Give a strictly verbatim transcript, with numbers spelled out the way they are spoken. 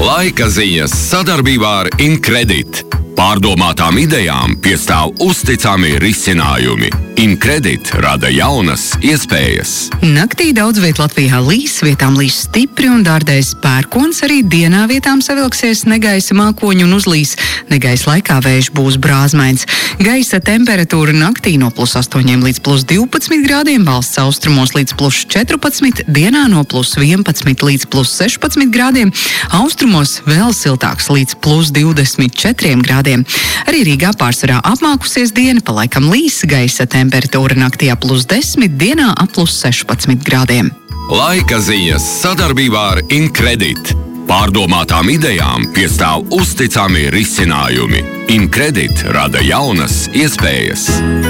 Laika ziņas sadarbībā ar Incredit. Pārdomātām idejām piestāv uzticami risinājumi. Incredit rada jaunas iespējas. Naktī daudz viet Latvijā līs, vietām līs stipri un dārdēs pērkons, arī dienā vietām savilksies negaisa mākoņi un uzlīs. Negaisa laikā vējš būs brāzmains. Gaisa temperatūra naktī no plus astoņiem līdz plus divpadsmit grādiem, valsts austrumos līdz plus četrpadsmit, dienā no plus vienpadsmit līdz plus sešpadsmit grādiem, austrumos vēl siltāks līdz plus divdesmit četriem grādiem. Arī Rīgā pārsvarā apmākusies diena, pa laikam līs, gaisa temperatūra naktī ap plus desmit, dienā ap plus sešpadsmit grādiem. Laika ziņas sadarbībā ar Incredit. Pārdomātām idejām piestāv uzticami risinājumi. Incredit rada jaunas iespējas.